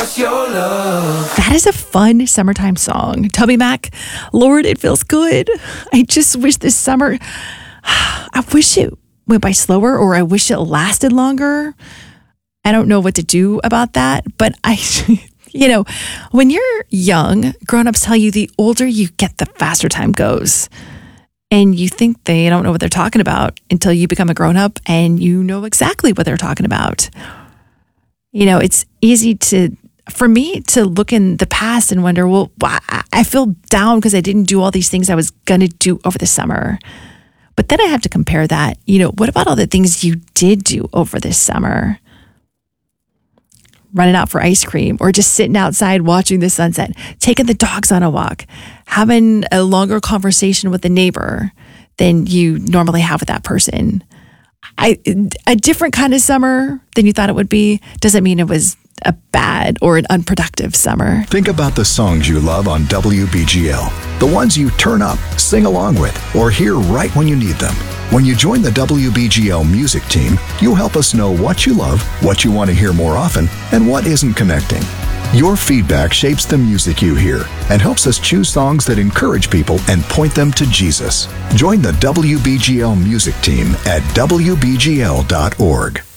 That is a fun summertime song. Toby Mac, Lord, it feels good. I just wish this summer, I wish it went by slower, or I wish it lasted longer. I don't know what to do about that, but when you're young, grown-ups tell you the older you get, the faster time goes. And you think they don't know what they're talking about until you become a grown-up and you know exactly what they're talking about. It's easy for me to look in the past and wonder, well, I feel down because I didn't do all these things I was going to do over the summer. But then I have to compare that. What about all the things you did do over this summer? Running out for ice cream, or just sitting outside watching the sunset, taking the dogs on a walk, having a longer conversation with a neighbor than you normally have with that person. A different kind of summer than you thought it would be doesn't mean it was a bad or an unproductive summer. Think about the songs you love on WBGL, the ones you turn up, sing along with, or hear right when you need them. When you join the WBGL music team, you'll help us know what you love, what you want to hear more often, and what isn't connecting. Your feedback shapes the music you hear and helps us choose songs that encourage people and point them to Jesus. Join the WBGL music team at WBGL.org.